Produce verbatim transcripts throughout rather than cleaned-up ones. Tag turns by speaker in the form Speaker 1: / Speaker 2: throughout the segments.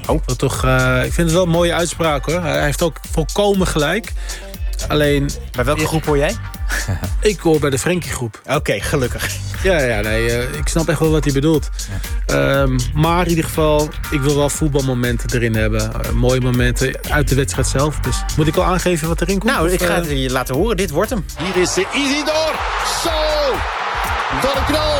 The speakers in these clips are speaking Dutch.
Speaker 1: Oh. Dat toch, uh, ik vind het wel een mooie uitspraak, hoor. Hij heeft ook volkomen gelijk. Alleen...
Speaker 2: Bij welke groep hoor jij?
Speaker 1: Ik hoor bij de Frenkie groep.
Speaker 2: Oké, okay, gelukkig.
Speaker 1: Ja, ja nee, uh, ik snap echt wel wat hij bedoelt. Ja. Um, maar in ieder geval, ik wil wel voetbalmomenten erin hebben. Uh, mooie momenten uit de wedstrijd zelf. Dus moet ik al aangeven wat erin komt?
Speaker 2: Nou,
Speaker 1: of,
Speaker 2: ik ga het
Speaker 1: uh...
Speaker 2: je laten horen. Dit wordt hem.
Speaker 3: Hier is Isidor. Zo! Wat een knal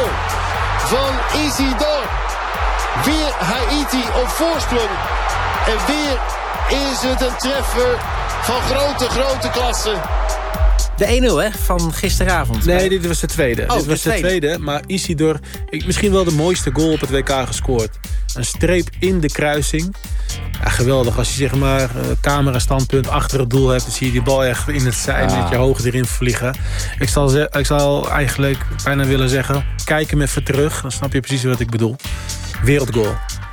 Speaker 3: van Isidor. Weer Haiti op voorsprong. En weer is het een treffer van grote, grote klasse.
Speaker 2: De een nul, hè, van gisteravond.
Speaker 1: Nee, dit was de tweede.
Speaker 2: Oh,
Speaker 1: dit was
Speaker 2: de tweede.
Speaker 1: de tweede. Maar Isidor, ik, misschien wel de mooiste goal op het W K gescoord. Een streep in de kruising. Ja, geweldig. Als je zeg maar uh, camerastandpunt achter het doel hebt... dan zie je die bal echt in het zijn ah. met je hoog erin vliegen. Ik zal, ze- ik zal eigenlijk bijna willen zeggen... kijk hem even terug, dan snap je precies wat ik bedoel. Wereldgoal.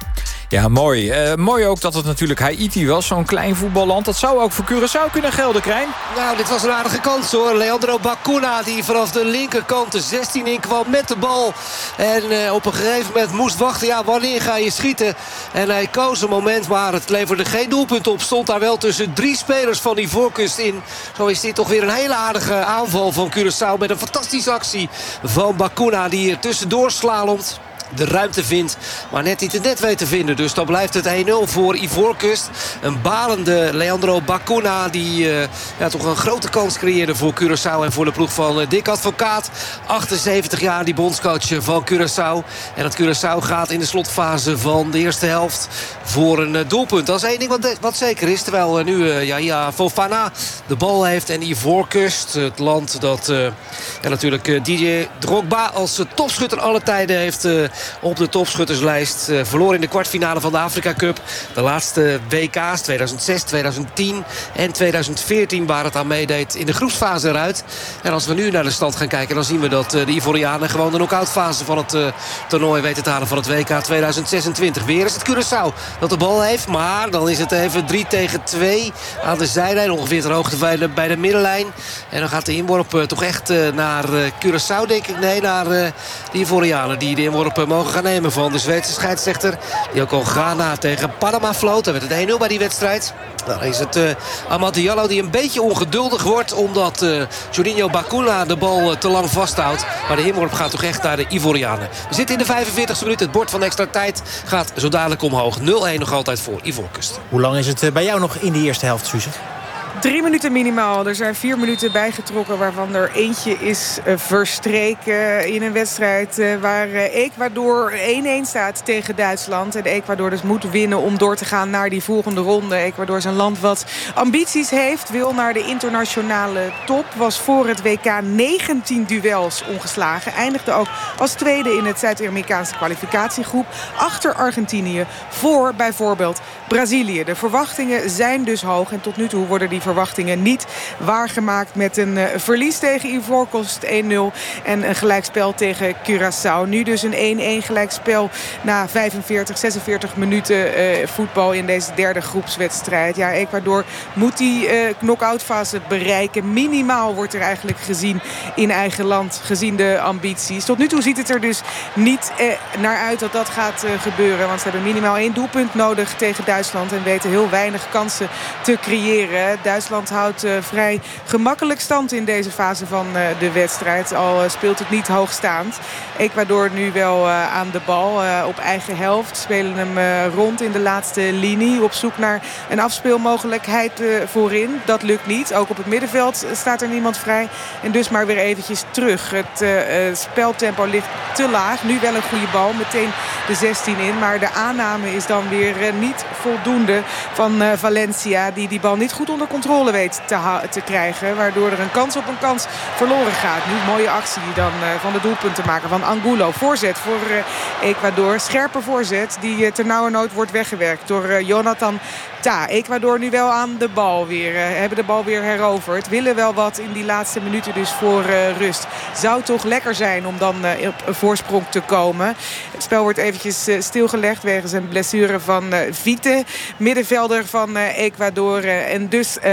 Speaker 4: Ja, mooi. Uh, mooi ook dat het natuurlijk Haiti was, zo'n klein voetballand. Dat zou ook voor Curaçao kunnen gelden, Krijn.
Speaker 5: Nou, dit was een aardige kans, hoor. Leandro Bacuna, die vanaf de linkerkant de zestien in kwam met de bal. En uh, op een gegeven moment moest wachten. Ja, wanneer ga je schieten? En hij koos een moment, maar het leverde geen doelpunt op. Stond daar wel tussen drie spelers van die voorkust in. Zo is dit toch weer een hele aardige aanval van Curaçao. Met een fantastische actie van Bacuna, die er tussendoor slalomt. De ruimte vindt, maar net niet het net weet te vinden. Dus dan blijft het een nul voor Ivoorkust. Een balende Leandro Bacuna, die uh, ja, toch een grote kans creëerde voor Curaçao en voor de ploeg van uh, Dick Advocaat. achtenzeventig jaar, die bondscoach van Curaçao. En dat Curaçao gaat in de slotfase van de eerste helft voor een uh, doelpunt. Dat is één ding wat, de, wat zeker is. Terwijl uh, nu uh, ja, ja, Fofana de bal heeft en Ivoorkust, het land dat uh, ja, natuurlijk uh, D J Drogba als uh, topschutter alle tijden heeft... Uh, op de topschutterslijst. Uh, verloor in de kwartfinale van de Afrika Cup. De laatste W K's, tweeduizend zes, tweeduizend tien en tweeduizend veertien... waar het aan meedeed in de groepsfase eruit. En als we nu naar de stand gaan kijken... dan zien we dat uh, de Ivorianen gewoon de knock-outfase van het uh, toernooi weten te halen van het W K tweeduizend zesentwintig. Weer is het Curaçao dat de bal heeft. Maar dan is het even drie tegen twee aan de zijlijn. Ongeveer ter hoogte bij de, bij de middenlijn. En dan gaat de inworp uh, toch echt uh, naar uh, Curaçao, denk ik. Nee, naar uh, de Ivorianen die de inworp uh, mogen gaan nemen van de Zweedse scheidsrechter. Die ook al Ghana tegen Panama floot. Dan werd het een nul bij die wedstrijd. Dan is het uh, Amad Diallo die een beetje ongeduldig wordt. Omdat uh, Juninho Bacuna de bal uh, te lang vasthoudt. Maar de inworp gaat toch echt naar de Ivorianen. We zitten in de vijfenveertigste minuut. Het bord van extra tijd gaat zo dadelijk omhoog. nul een nog altijd voor Ivoorkust.
Speaker 2: Hoe lang is het uh, bij jou nog in de eerste helft, Suze?
Speaker 6: Drie minuten minimaal. Er zijn vier minuten bijgetrokken... waarvan er eentje is uh, verstreken in een wedstrijd... Uh, waar uh, Ecuador één-één staat tegen Duitsland. En Ecuador dus moet winnen om door te gaan naar die volgende ronde. Ecuador is een land wat ambities heeft. Wil naar de internationale top. Was voor het W K negentien duels ongeslagen. Eindigde ook als tweede in het Zuid-Amerikaanse kwalificatiegroep. Achter Argentinië. Voor bijvoorbeeld Brazilië. De verwachtingen zijn dus hoog. En tot nu toe worden die verwachtingen niet waargemaakt met een uh, verlies tegen Ivoorkust één nul en een gelijkspel tegen Curaçao. Nu dus een één-één gelijkspel na vijfenveertig, zesenveertig minuten uh, voetbal in deze derde groepswedstrijd. Ja, Ecuador moet die uh, knock-out fase bereiken. Minimaal wordt er eigenlijk gezien in eigen land, gezien de ambities. Tot nu toe ziet het er dus niet uh, naar uit dat dat gaat uh, gebeuren. Want ze hebben minimaal één doelpunt nodig tegen Duitsland en weten heel weinig kansen te creëren. Duitsland houdt uh, vrij gemakkelijk stand in deze fase van uh, de wedstrijd. Al uh, speelt het niet hoogstaand. Ecuador nu wel uh, aan de bal uh, op eigen helft. Spelen hem uh, rond in de laatste linie. Op zoek naar een afspeelmogelijkheid uh, voorin. Dat lukt niet. Ook op het middenveld staat er niemand vrij. En dus maar weer eventjes terug. Het uh, uh, speltempo ligt te laag. Nu wel een goede bal. Meteen de zestien in. Maar de aanname is dan weer uh, niet voldoende van uh, Valencia. Die die bal niet goed onder controle weet te, te krijgen. Waardoor er een kans op een kans verloren gaat. Nu een mooie actie dan uh, van de doelpunten maken van Angulo. Voorzet voor uh, Ecuador. Scherpe voorzet die uh, ternauwernood wordt weggewerkt door uh, Jonathan Ta. Ecuador nu wel aan de bal weer. Uh, hebben de bal weer heroverd. Willen wel wat in die laatste minuten dus voor uh, rust. Zou toch lekker zijn om dan uh, op een voorsprong te komen. Het spel wordt eventjes uh, stilgelegd wegens een blessure van uh, Vite. Middenvelder van uh, Ecuador. Uh, en dus uh,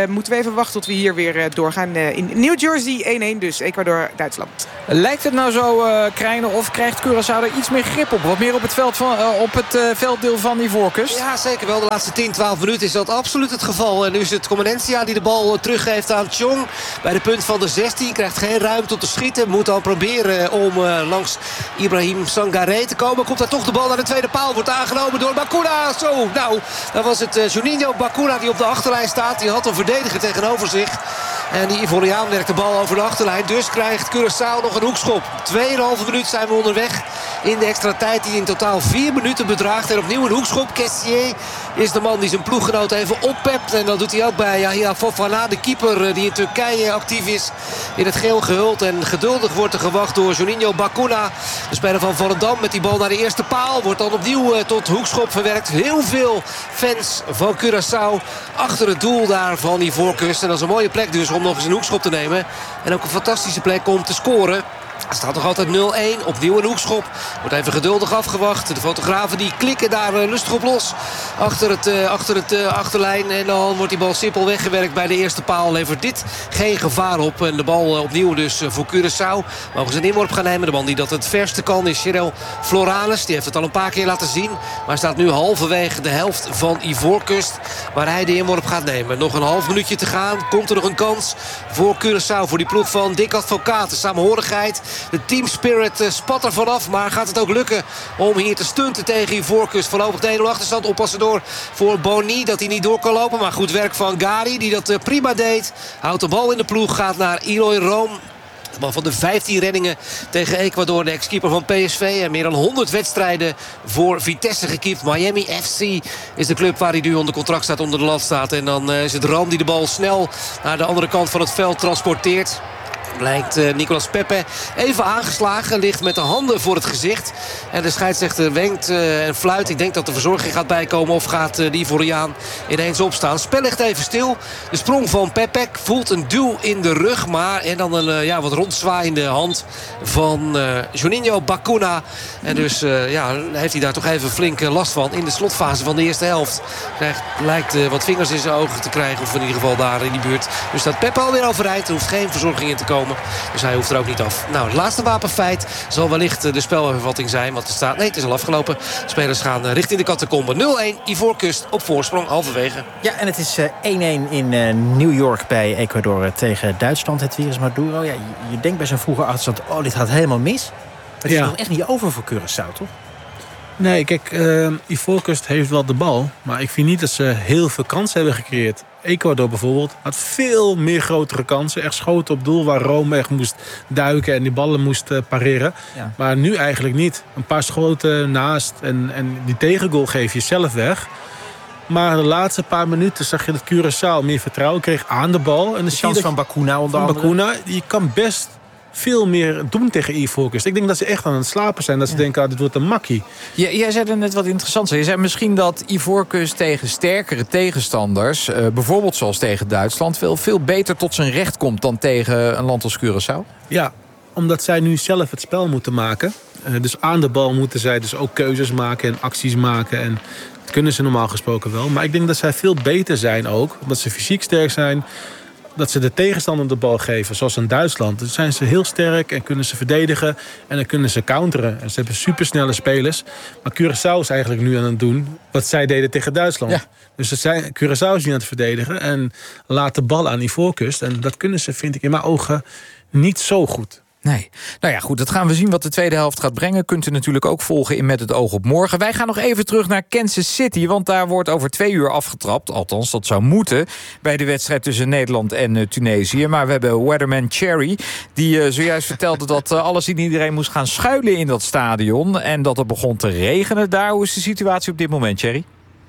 Speaker 6: uh, moeten we even wachten tot we hier weer uh, doorgaan. Uh, in New Jersey één-één dus. Ecuador-Duitsland.
Speaker 4: Lijkt het nou zo, uh, Krijner, of krijgt Curaçao er iets meer grip op? Wat meer op het, veld van, uh, op het uh, velddeel van Ivoorkust?
Speaker 5: Ja, zeker wel. De laatste tien, twaalf minuten is dat absoluut het geval. En nu is het Comenencia die de bal teruggeeft aan Chong. Bij de punt van de zestien. Krijgt geen ruimte om te schieten. Moet dan proberen om uh, langs Ibrahim Sangaré te komen. Komt daar toch de bal naar de tweede paal. Wordt aangenomen door Bacuna. Zo, nou, dan was het uh, Juninho Bacuna die op de achterlijn staat. Die had een verdediger tegenover zich. En die Ivoriaan werkt de bal over de achterlijn. Dus krijgt Curaçao nog een hoekschop. Tweeënhalve minuut zijn we onderweg in de extra tijd die in totaal vier minuten bedraagt. En opnieuw een hoekschop. Kessier is de man die zijn ploeggenoot even oppept. En dat doet hij ook bij Yahia Fofana, de keeper die in Turkije actief is. In het geel gehuld en geduldig wordt er gewacht door Juninho Bacuna. De speler van Volendam met die bal naar de eerste paal. Wordt dan opnieuw tot hoekschop verwerkt. Heel veel fans van Curaçao achter het doel daar van Ivoorkust. En dat is een mooie plek dus om nog eens een hoekschop te nemen. En ook een fantastische plek om te scoren. Er staat nog altijd nul-één. Opnieuw een hoekschop. Wordt even geduldig afgewacht. De fotografen die klikken daar uh, lustig op los. Achter het, uh, achter het uh, achterlijn. En dan wordt die bal simpel weggewerkt bij de eerste paal. Levert dit geen gevaar op. En de bal uh, opnieuw dus uh, voor Curaçao. Mogen ze een inworp gaan nemen. De man die dat het verste kan is Cheryl Floranes. Die heeft het al een paar keer laten zien. Maar hij staat nu halverwege de helft van Ivoorkust. Waar hij de inworp gaat nemen. Nog een half minuutje te gaan. Komt er nog een kans voor Curaçao. Voor die ploeg van Dick Advocaat. De samenhorigheid. De team spirit spat er vanaf. Maar gaat het ook lukken om hier te stunten tegen Ivoorkust? Voorlopig de één nul achterstand. Oppassen door voor Boni. Dat hij niet door kan lopen. Maar goed werk van Gari. Die dat prima deed. Houdt de bal in de ploeg. Gaat naar Eloy Room. De man van de vijftien reddingen tegen Ecuador. De ex-keeper van P S V. En meer dan honderd wedstrijden voor Vitesse gekiept. Miami F C is de club waar hij nu onder contract staat. Onder de lat staat. En dan is het Room die de bal snel naar de andere kant van het veld transporteert. Lijkt uh, Nicolas Pepe even aangeslagen. Ligt met de handen voor het gezicht. En de scheidsrechter wenkt uh, en fluit. Ik denk dat de verzorging gaat bijkomen. Of gaat uh, die Ivoriaan ineens opstaan. Het spel ligt even stil. De sprong van Pepe voelt een duw in de rug. Maar en dan een uh, ja, wat rondzwaaiende hand van uh, Juninho Bacuna. En dus uh, ja, heeft hij daar toch even flink uh, last van. In de slotfase van de eerste helft. Krijgt, lijkt uh, wat vingers in zijn ogen te krijgen. Of in ieder geval daar in die buurt. Dus staat Pepe alweer overeind. Er hoeft geen verzorging in te komen. Dus hij hoeft er ook niet af. Nou, het laatste wapenfeit zal wellicht de spelhervatting zijn. Want er staat, nee, het is al afgelopen. De spelers gaan richting de catacombe. nul-één, Ivoorkust op voorsprong, halverwege.
Speaker 2: Ja, en het is één-één in uh, New York bij Ecuador uh, tegen Duitsland. Het virus Maduro. Ja, je, je denkt bij zo'n vroege achterstand, oh, dit gaat helemaal mis. Maar het is
Speaker 1: ja.
Speaker 2: nog echt niet over voor Curaçao, toch?
Speaker 1: Nee, kijk, uh, Ivoorkust heeft wel de bal. Maar ik vind niet dat ze heel veel kansen hebben gecreëerd. Ecuador bijvoorbeeld had veel meer grotere kansen. Echt schoten op doel waar Rome echt moest duiken en die ballen moest uh, pareren. Ja. Maar nu eigenlijk niet. Een paar schoten naast en, en die tegengoal geef je zelf weg. Maar de laatste paar minuten zag je dat Curaçao meer vertrouwen kreeg aan de bal. En de
Speaker 2: kans van Bacuna onder andere.
Speaker 1: Bacuna, je kan best veel meer doen tegen Ivoorkust. Ik denk dat ze echt aan het slapen zijn. Dat ze ja. denken, ah, dit wordt een makkie.
Speaker 4: Ja, jij zei er net wat interessants. Je zei misschien dat Ivoorkust tegen sterkere tegenstanders, uh, bijvoorbeeld zoals tegen Duitsland, veel, veel beter tot zijn recht komt dan tegen een land als Curaçao.
Speaker 1: Ja, omdat zij nu zelf het spel moeten maken. Uh, dus aan de bal moeten zij dus ook keuzes maken en acties maken. En dat kunnen ze normaal gesproken wel. Maar ik denk dat zij veel beter zijn ook. Omdat ze fysiek sterk zijn. Dat ze de tegenstander de bal geven, zoals in Duitsland. Dan zijn ze heel sterk en kunnen ze verdedigen. En dan kunnen ze counteren. En ze hebben supersnelle spelers. Maar Curaçao is eigenlijk nu aan het doen wat zij deden tegen Duitsland. Ja. Dus het zijn, Curaçao is nu aan het verdedigen. En laat de bal aan Ivoorkust. En dat kunnen ze, vind ik in mijn ogen, niet zo goed.
Speaker 4: Nee. Nou ja, goed, dat gaan we zien wat de tweede helft gaat brengen. Kunt u natuurlijk ook volgen in Met het oog op morgen. Wij gaan nog even terug naar Kansas City, want daar wordt over twee uur afgetrapt. Althans, dat zou moeten bij de wedstrijd tussen Nederland en uh, Tunesië. Maar we hebben Weatherman Cherry, die uh, zojuist vertelde dat uh, alles en iedereen moest gaan schuilen in dat stadion. En dat het begon te regenen daar. Hoe is de situatie op dit moment, Cherry?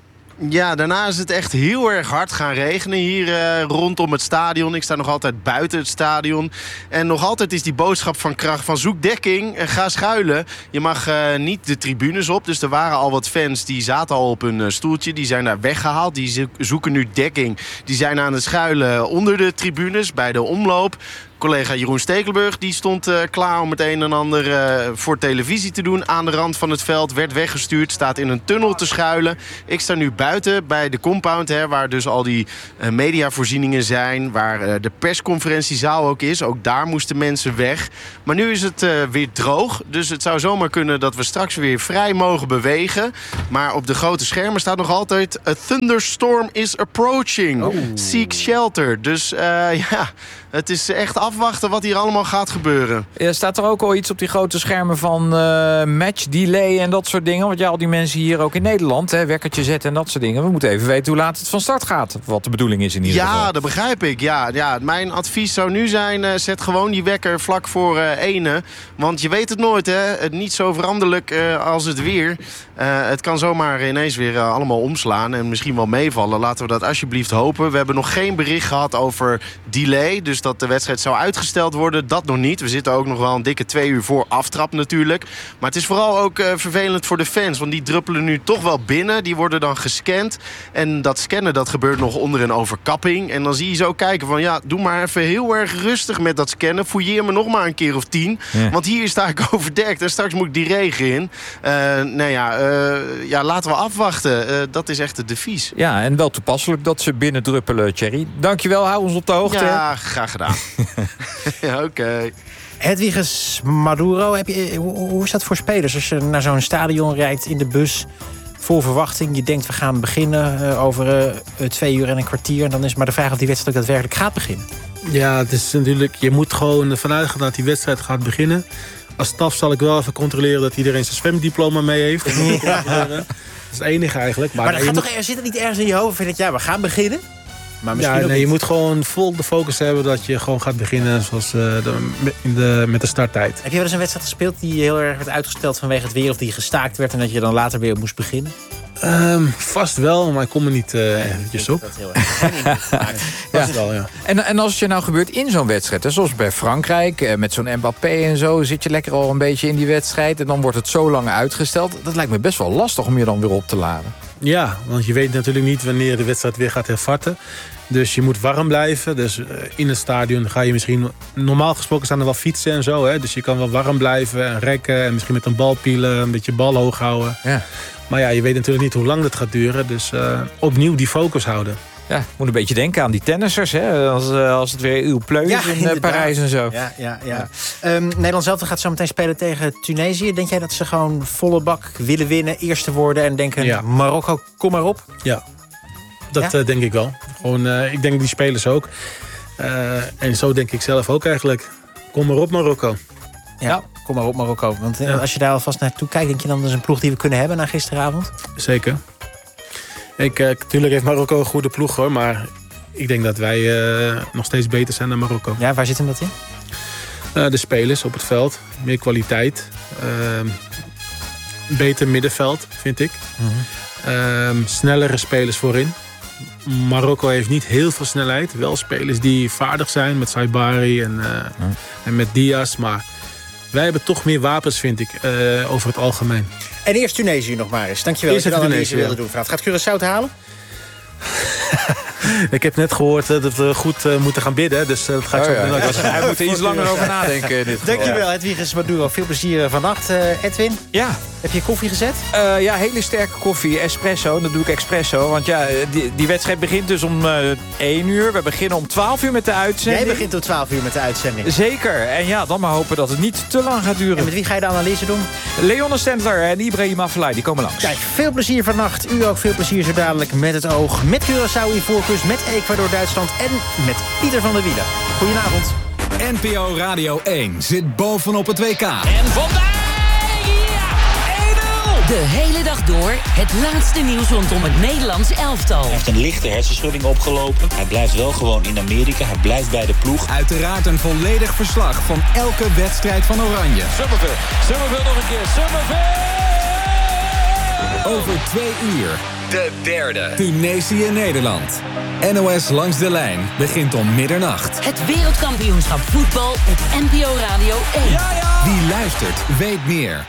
Speaker 7: Ja, daarna is het echt heel erg hard gaan regenen hier uh, rondom het stadion. Ik sta nog altijd buiten het stadion. En nog altijd is die boodschap van kracht van zoek dekking en ga schuilen. Je mag uh, niet de tribunes op. Dus er waren al wat fans die zaten al op hun uh, stoeltje. Die zijn daar weggehaald. Die zoeken nu dekking. Die zijn aan het schuilen onder de tribunes bij de omloop. collega Jeroen Stekelenburg die stond uh, klaar om het een en ander uh, voor televisie te doen. Aan de rand van het veld, werd weggestuurd, staat in een tunnel te schuilen. Ik sta nu buiten bij de compound, hè, waar dus al die uh, mediavoorzieningen zijn. Waar uh, de persconferentiezaal ook is. Ook daar moesten mensen weg. Maar nu is het uh, weer droog. Dus het zou zomaar kunnen dat we straks weer vrij mogen bewegen. Maar op de grote schermen staat nog altijd... A thunderstorm is approaching. Oh. Seek shelter. Dus uh, ja, het is echt afwachten wat hier allemaal gaat gebeuren.
Speaker 4: Ja, staat er ook al iets op die grote schermen van uh, match delay en dat soort dingen? Want ja, al die mensen hier ook in Nederland, hè, wekkertje zetten en dat soort dingen. We moeten even weten hoe laat het van start gaat. Wat de bedoeling is in ieder
Speaker 7: ja,
Speaker 4: geval.
Speaker 7: Ja, dat begrijp ik. Ja, ja, mijn advies zou nu zijn, uh, zet gewoon die wekker vlak voor uh, ene. Want je weet het nooit, hè. Het niet zo veranderlijk uh, als het weer. Uh, het kan zomaar ineens weer uh, allemaal omslaan en misschien wel meevallen. Laten we dat alsjeblieft hopen. We hebben nog geen bericht gehad over delay. Dus dat de wedstrijd zou uitgesteld worden, dat nog niet. We zitten ook nog wel een dikke twee uur voor aftrap natuurlijk. Maar het is vooral ook uh, vervelend voor de fans. Want die druppelen nu toch wel binnen. Die worden dan gescand. En dat scannen dat gebeurt nog onder een overkapping. En dan zie je zo kijken van ja, doe maar even heel erg rustig met dat scannen. Fouilleer me nog maar een keer of tien. Ja. Want hier sta ik overdekt. En straks moet ik die regen in. Uh, nou ja, uh, ja, laten we afwachten. Uh, dat is echt het devies.
Speaker 4: Ja, en wel toepasselijk dat ze binnen druppelen, Thierry. Dankjewel, hou ons op de hoogte.
Speaker 7: Ja, graag gedaan. ja, Oké. Okay.
Speaker 2: Hedwiges Maduro, heb je, hoe is dat voor spelers? Als je naar zo'n stadion rijdt in de bus, vol verwachting. Je denkt, we gaan beginnen uh, over uh, twee uur en een kwartier. En dan is maar de vraag of die wedstrijd ook daadwerkelijk gaat beginnen.
Speaker 1: Ja, het is natuurlijk, je moet gewoon vanuit gaan dat die wedstrijd gaat beginnen. Als staf zal ik wel even controleren dat iedereen zijn zwemdiploma mee heeft. Ja. Dat is het enige eigenlijk. Maar,
Speaker 2: maar dat gaat
Speaker 1: moet...
Speaker 2: toch, er zit het niet ergens in je hoofd? Vind ik, ja, we gaan beginnen. Maar
Speaker 1: ja, nee, je moet gewoon vol de focus hebben dat je gewoon gaat beginnen zoals uh, de, in de, met de starttijd.
Speaker 2: Heb je wel eens een wedstrijd gespeeld die heel erg werd uitgesteld vanwege het weer of die gestaakt werd en dat je dan later weer moest beginnen?
Speaker 1: Um, vast wel, maar ik kom er niet uh, eventjes op.
Speaker 2: Dat is heel erg.
Speaker 4: ja.
Speaker 2: wel,
Speaker 4: ja. En, en als het je nou gebeurt in zo'n wedstrijd, hè, zoals bij Frankrijk, met zo'n Mbappé en zo, zit je lekker al een beetje in die wedstrijd en dan wordt het zo lang uitgesteld. Dat lijkt me best wel lastig om je dan weer op te laden.
Speaker 1: Ja, want je weet natuurlijk niet wanneer de wedstrijd weer gaat hervatten. Dus je moet warm blijven. Dus uh, in het stadion ga je misschien... Normaal gesproken staan er wel fietsen en zo. Hè? Dus je kan wel warm blijven en rekken. En misschien met een bal pielen, een beetje bal hoog houden.
Speaker 4: Ja.
Speaker 1: Maar ja, je weet natuurlijk niet hoe lang dat gaat duren. Dus uh, opnieuw die focus houden.
Speaker 4: Ja, ik moet een beetje denken aan die tennissers. Hè? Als, als het weer uw pleus ja, in uh, Parijs en zo.
Speaker 2: Ja, ja, ja. ja. Um, Nederland zelf gaat zo meteen spelen tegen Tunesië. Denk jij dat ze gewoon volle bak willen winnen, eerste worden en denken ja. Marokko, kom maar op?
Speaker 1: Ja, dat ja? uh, denk ik wel. Gewoon, uh, ik denk die spelers ook. Uh, en zo denk ik zelf ook eigenlijk. Kom maar op Marokko.
Speaker 2: Ja, ja. Kom maar op Marokko. Want uh, ja. als je daar alvast naartoe kijkt, denk je dan dat is een ploeg die we kunnen hebben na gisteravond?
Speaker 1: Zeker. Ik, uh, tuurlijk heeft Marokko een goede ploeg hoor, maar ik denk dat wij uh, nog steeds beter zijn dan Marokko.
Speaker 2: Ja, waar zit hem dat in?
Speaker 1: Uh, de spelers op het veld, meer kwaliteit. Uh, beter middenveld, vind ik. Mm-hmm. Uh, snellere spelers voorin. Marokko heeft niet heel veel snelheid. Wel spelers die vaardig zijn met Saibari en, uh, mm. en met Diaz. Maar wij hebben toch meer wapens, vind ik, uh, over het algemeen.
Speaker 2: En eerst Tunesië nog maar eens. Dankjewel
Speaker 1: eerst
Speaker 2: dat je de
Speaker 1: analyse
Speaker 2: wilde doen. Gaat Curaçao het halen?
Speaker 1: Ik heb net gehoord uh, dat we goed uh, moeten gaan bidden. Dus uh, dat ga ik
Speaker 4: oh,
Speaker 1: zo
Speaker 4: ja. ja, Hij moet er iets langer over nadenken. Dit
Speaker 2: Dankjewel, Hedwiges Maduro. Veel plezier vannacht. Uh, Edwin?
Speaker 4: Ja.
Speaker 2: Heb je koffie gezet?
Speaker 4: Uh, ja, hele sterke koffie. Espresso. Dat doe ik espresso. Want ja, die, die wedstrijd begint dus om uh, één uur. We beginnen om twaalf uur met de uitzending.
Speaker 2: Jij begint om twaalf uur met de uitzending.
Speaker 4: Zeker. En ja, dan maar hopen dat het niet te lang gaat duren.
Speaker 2: En met wie ga je de analyse doen?
Speaker 4: Leon Stendler en Ibrahim Afellay, die komen langs.
Speaker 2: Kijk, veel plezier vannacht. U ook veel plezier zo dadelijk met het oog. Met Curaçao, Ivoorkust, met Ecuador, Duitsland en met Pieter van der Wielen. Goedenavond.
Speaker 8: N P O Radio één zit bovenop het W K.
Speaker 9: En vandaag, ja, één nul! De hele dag door het laatste nieuws rondom het Nederlands elftal.
Speaker 10: Hij heeft een lichte hersenschudding opgelopen. Hij blijft wel gewoon in Amerika. Hij blijft bij de ploeg.
Speaker 8: Uiteraard een volledig verslag van elke wedstrijd van Oranje.
Speaker 9: Summerville, Summerville nog een keer, Summerville!
Speaker 8: Over twee uur.
Speaker 9: De derde.
Speaker 8: Tunesië-Nederland. N O S Langs de Lijn begint om middernacht.
Speaker 9: Het wereldkampioenschap voetbal op N P O Radio één.
Speaker 8: Ja, ja. Wie luistert, weet meer.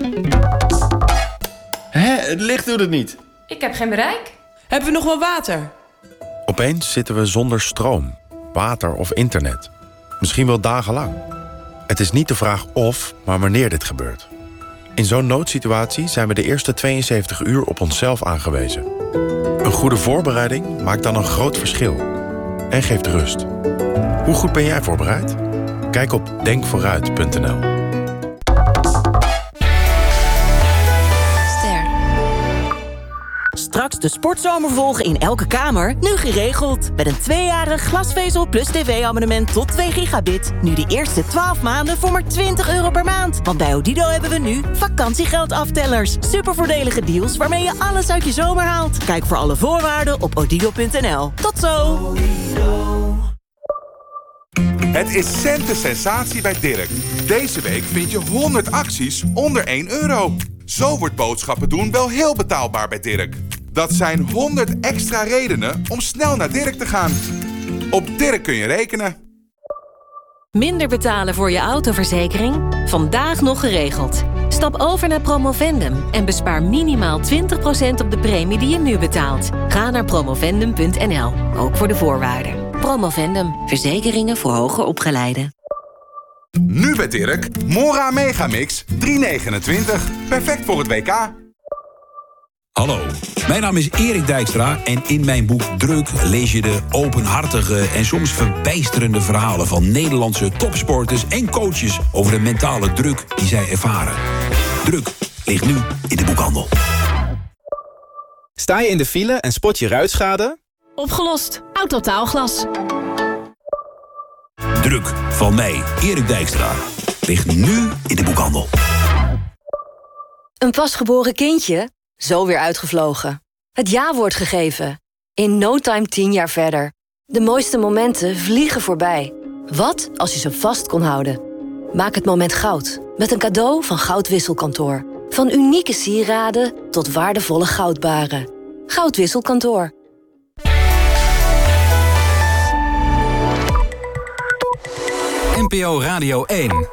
Speaker 11: Hé, het licht doet het niet.
Speaker 12: Ik heb geen bereik.
Speaker 13: Hebben we nog wel water?
Speaker 14: Opeens zitten we zonder stroom, water of internet.
Speaker 12: Misschien wel dagenlang. Het is niet de vraag of, maar wanneer dit gebeurt. In zo'n noodsituatie zijn we de eerste tweeënzeventig uur op onszelf aangewezen. Een goede voorbereiding maakt dan een groot verschil. En geeft rust. Hoe goed ben jij voorbereid? Kijk op denk vooruit punt n l.
Speaker 13: Straks de sportzomer volgen in elke kamer, nu geregeld. Met een tweejarig glasvezel plus tv-abonnement tot twee gigabit. Nu de eerste twaalf maanden voor maar twintig euro per maand. Want bij Odido hebben we nu vakantiegeldaftellers. Supervoordelige deals waarmee je alles uit je zomer haalt. Kijk voor alle voorwaarden op odido punt n l. Tot zo!
Speaker 14: Het is cent de sensatie bij Dirk. Deze week vind je honderd acties onder één euro. Zo wordt boodschappen doen wel heel betaalbaar bij Dirk. Dat zijn honderd extra redenen om snel naar Dirk te gaan. Op Dirk kun je rekenen.
Speaker 15: Minder betalen voor je autoverzekering? Vandaag nog geregeld. Stap over naar Promovendum en bespaar minimaal twintig procent op de premie die je nu betaalt. Ga naar promovendum punt n l, ook voor de voorwaarden. Promovendum, verzekeringen voor hoger opgeleiden.
Speaker 14: Nu bij Dirk, Mora Megamix drie negenentwintig. Perfect voor het W K.
Speaker 16: Hallo, mijn naam is Erik Dijkstra en in mijn boek Druk lees je de openhartige en soms verbijsterende verhalen van Nederlandse topsporters en coaches over de mentale druk die zij ervaren. Druk ligt nu in de boekhandel.
Speaker 17: Sta je in de file en spot je ruitschade?
Speaker 18: Opgelost. Autotaalglas.
Speaker 16: Druk van mij, Erik Dijkstra, ligt nu in de boekhandel.
Speaker 18: Een pasgeboren kindje? Zo weer uitgevlogen. Het ja-woord gegeven. In no time tien jaar verder. De mooiste momenten vliegen voorbij. Wat als je ze vast kon houden? Maak het moment goud. Met een cadeau van Goudwisselkantoor. Van unieke sieraden tot waardevolle goudbaren. Goudwisselkantoor.
Speaker 8: N P O Radio één.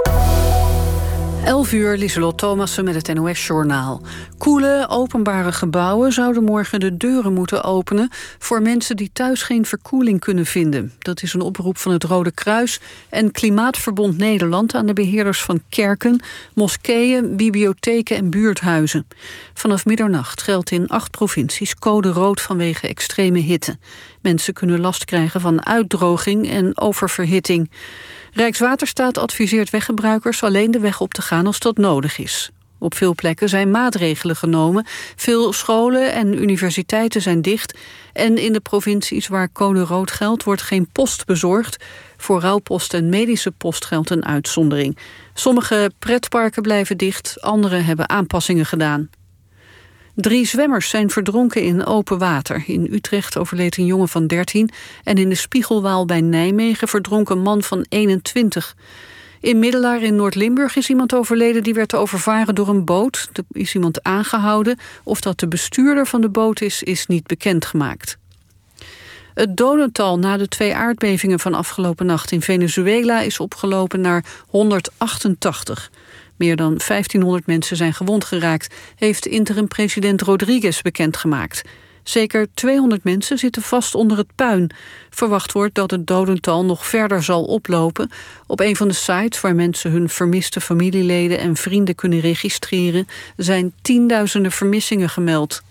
Speaker 19: elf uur, Lieselot Thomassen met het N O S-journaal. Koele, openbare gebouwen zouden morgen de deuren moeten openen voor mensen die thuis geen verkoeling kunnen vinden. Dat is een oproep van het Rode Kruis en Klimaatverbond Nederland aan de beheerders van kerken, moskeeën, bibliotheken en buurthuizen. Vanaf middernacht geldt in acht provincies code rood vanwege extreme hitte. Mensen kunnen last krijgen van uitdroging en oververhitting. Rijkswaterstaat adviseert weggebruikers alleen de weg op te gaan als dat nodig is. Op veel plekken zijn maatregelen genomen. Veel scholen en universiteiten zijn dicht. En in de provincies waar code rood geldt wordt geen post bezorgd. Voor rouwpost en medische post geldt een uitzondering. Sommige pretparken blijven dicht, andere hebben aanpassingen gedaan. Drie zwemmers zijn verdronken in open water. In Utrecht overleed een jongen van dertien... en in de Spiegelwaal bij Nijmegen verdronk een man van eenentwintig. In Middelaar in Noord-Limburg is iemand overleden... die werd overvaren door een boot. Er is iemand aangehouden. Of dat de bestuurder van de boot is, is niet bekendgemaakt. Het dodental na de twee aardbevingen van afgelopen nacht in Venezuela... is opgelopen naar honderdachtentachtig. Meer dan vijftienhonderd mensen zijn gewond geraakt, heeft interim-president Rodriguez bekendgemaakt. Zeker tweehonderd mensen zitten vast onder het puin. Verwacht wordt dat het dodental nog verder zal oplopen. Op een van de sites waar mensen hun vermiste familieleden en vrienden kunnen registreren, zijn tienduizenden vermissingen gemeld.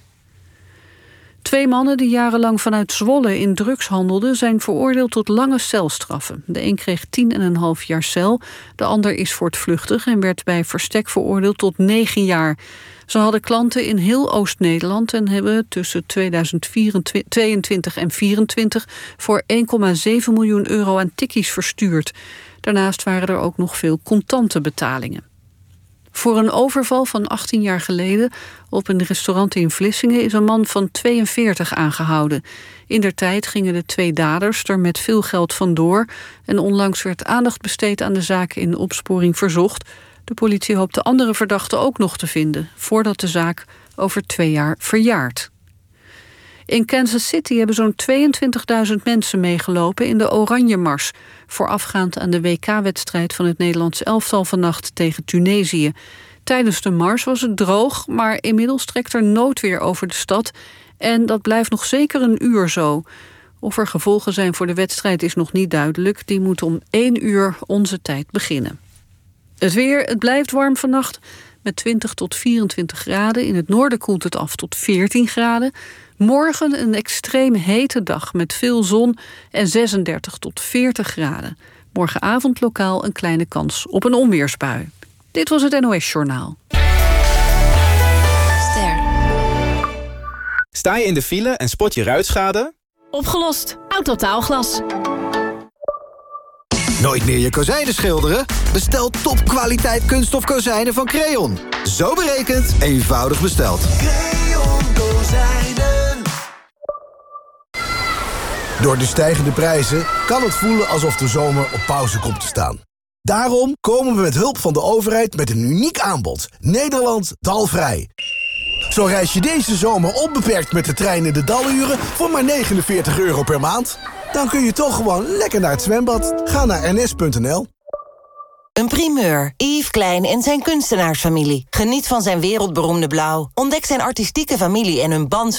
Speaker 19: Twee mannen die jarenlang vanuit Zwolle in drugs handelden zijn veroordeeld tot lange celstraffen. De een kreeg tien en een half jaar cel, de ander is voortvluchtig en werd bij verstek veroordeeld tot negen jaar. Ze hadden klanten in heel Oost-Nederland en hebben tussen tweeduizend tweeëntwintig en vierentwintig voor één komma zeven miljoen euro aan tikkies verstuurd. Daarnaast waren er ook nog veel contante betalingen. Voor een overval van achttien jaar geleden op een restaurant in Vlissingen is een man van tweeënveertig aangehouden. Indertijd gingen de twee daders er met veel geld vandoor en onlangs werd aandacht besteed aan de zaak in opsporing verzocht. De politie hoopt de andere verdachten ook nog te vinden voordat de zaak over twee jaar verjaart. In Kansas City hebben zo'n tweeëntwintigduizend mensen meegelopen in de Oranje Mars, voorafgaand aan de W K-wedstrijd van het Nederlands elftal vannacht tegen Tunesië. Tijdens de mars was het droog, maar inmiddels trekt er noodweer over de stad en dat blijft nog zeker een uur zo. Of er gevolgen zijn voor de wedstrijd is nog niet duidelijk. Die moet om één uur onze tijd beginnen. Het weer, het blijft warm vannacht met twintig tot vierentwintig graden. In het noorden koelt het af tot veertien graden. Morgen een extreem hete dag met veel zon en zesendertig tot veertig graden. Morgenavond lokaal een kleine kans op een onweersbui. Dit was het N O S Journaal.
Speaker 17: Ster. Sta je in de file en spot je ruitschade?
Speaker 20: Opgelost. Autotaalglas.
Speaker 21: Nooit meer je kozijnen schilderen? Bestel topkwaliteit kunststof kozijnen van Creon. Zo berekend, eenvoudig besteld.
Speaker 22: Creon Kozijnen.
Speaker 23: Door de stijgende prijzen kan het voelen alsof de zomer op pauze komt te staan. Daarom komen we met hulp van de overheid met een uniek aanbod. Nederland dalvrij. Zo reis je deze zomer onbeperkt met de trein in de daluren voor maar negenenveertig euro per maand. Dan kun je toch gewoon lekker naar het zwembad. Ga naar n s punt n l.
Speaker 24: Een primeur. Yves Klein en zijn kunstenaarsfamilie. Geniet van zijn wereldberoemde blauw. Ontdek zijn artistieke familie en hun band